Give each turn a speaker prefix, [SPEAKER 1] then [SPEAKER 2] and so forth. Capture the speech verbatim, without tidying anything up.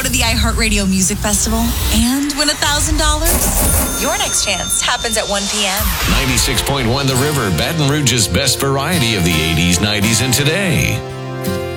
[SPEAKER 1] to the iHeartRadio Music Festival and win one thousand dollars? Your next chance happens at one p.m.
[SPEAKER 2] ninety-six point one The River, Baton Rouge's best variety of the eighties, nineties, and today.